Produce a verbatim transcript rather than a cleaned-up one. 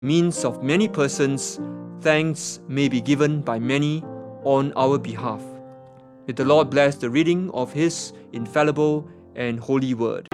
means of many persons, thanks may be given by many on our behalf. May the Lord bless the reading of His infallible and holy word.